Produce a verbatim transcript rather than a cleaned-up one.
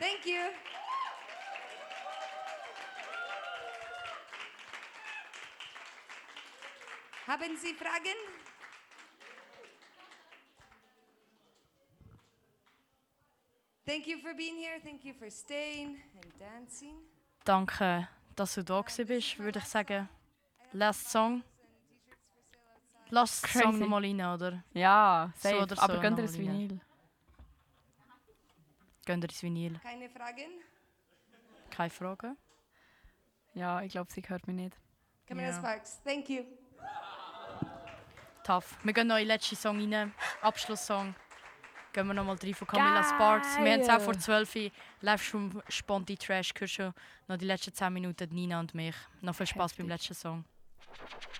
Thank you. Haben Sie Fragen? Thank you for being here. Thank you for staying and dancing. Danke, dass du da gewesen bist, würde ich sagen. Last Song. Last Crazy. Song nochmal rein, oder? Ja, safe. So oder so aber gönnt ihr noch ein mal rein. Vinyl? Gönnt ihr ins Vinyl? Keine Fragen? Keine Frage? Ja, ich glaube, sie hört mich nicht. Camilla Ja. Sparks, thank you. Tough. Wir gehen noch in den letzten Song rein. Abschlusssong. Gehen wir nochmal rein von Camilla Geil. Sparks. Wir haben es auch vor zwölf Uhr. Live schon Sponti Trash. Hörst schon noch die letzten zehn Minuten Nina und mich. Noch viel Spaß beim letzten Song.